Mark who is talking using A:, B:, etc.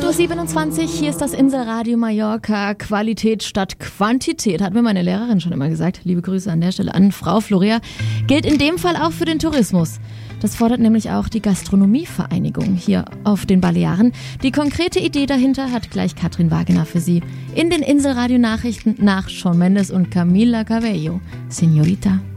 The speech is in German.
A: 8.27 Uhr, hier ist das Inselradio Mallorca. Qualität statt Quantität, hat mir meine Lehrerin schon immer gesagt. Liebe Grüße an der Stelle an Frau Florea. Gilt in dem Fall auch für den Tourismus. Das fordert nämlich auch die Gastronomievereinigung hier auf den Balearen. Die konkrete Idee dahinter hat gleich Katrin Wagener für Sie. In den Inselradio-Nachrichten nach Shawn Mendes und Camila Cabello. Señorita.